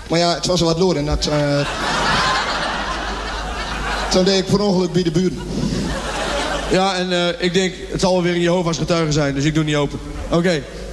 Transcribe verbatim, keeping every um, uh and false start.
Maar ja, het was er wat lood en dat... Uh... Toen deed ik per ongeluk bij de buren. Ja, en uh, ik denk, het zal wel weer een Jehovah's getuige zijn, dus ik doe niet open. Oké, okay.